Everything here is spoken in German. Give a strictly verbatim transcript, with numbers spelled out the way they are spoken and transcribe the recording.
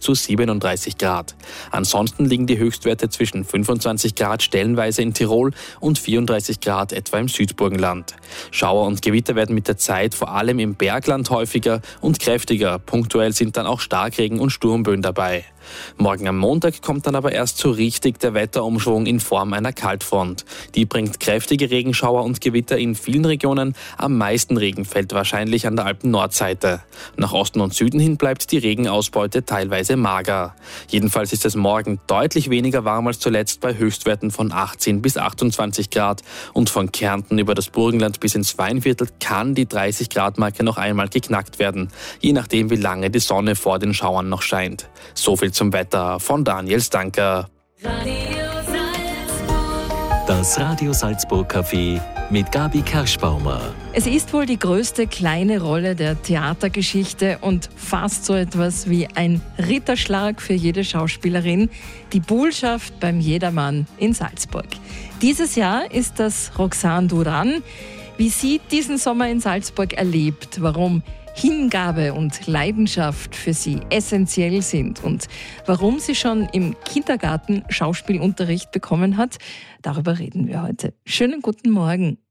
zu siebenunddreißig Grad. Ansonsten liegen die Höchstwerte zwischen fünfundzwanzig Grad stellenweise in Tirol und vierunddreißig Grad etwa im Südburgenland. Schauer und Gewitter werden mit der Zeit vor allem im Bergland häufiger und kräftiger. Punktuell sind dann auch Starkregen und Sturmböen dabei. Morgen am Montag kommt dann aber erst so richtig der Wetterumschwung in Form einer Kaltfront. Die bringt kräftige Regenschauer und Gewitter in vielen Regionen. Am meisten Regen fällt wahrscheinlich an der Alpen-Nordseite. Nach Osten und Süden hin bleibt die Regenausbeute teilweise mager. Jedenfalls ist es morgen deutlich weniger warm als zuletzt bei Höchstwerten von achtzehn bis achtundzwanzig Grad. Und von Kärnten über das Burgenland bis ins Weinviertel kann die dreißig Grad Marke noch einmal geknackt werden. Je nachdem, wie lange die Sonne vor den Schauern noch scheint. So viel zum Wetter von Daniel Stanker. Das Radio Salzburg Café mit Gabi Kerschbaumer. Es ist wohl die größte kleine Rolle der Theatergeschichte und fast so etwas wie ein Ritterschlag für jede Schauspielerin, die Buhlschaft beim Jedermann in Salzburg. Dieses Jahr ist das Roxane Duran. Wie sie diesen Sommer in Salzburg erlebt, warum Hingabe und Leidenschaft für sie essentiell sind und warum sie schon im Kindergarten Schauspielunterricht bekommen hat, darüber reden wir heute. Schönen guten Morgen.